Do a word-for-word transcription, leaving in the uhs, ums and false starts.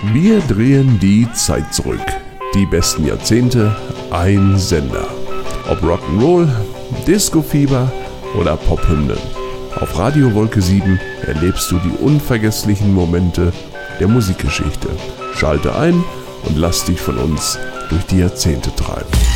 Wir drehen die Zeit zurück. Die besten Jahrzehnte, ein Sender. Ob Rock'n'Roll, Disco-Fieber oder Pophymnen. Auf Radio Wolke sieben erlebst du die unvergesslichen Momente der Musikgeschichte. Schalte ein und lass dich von uns durch die Jahrzehnte treiben.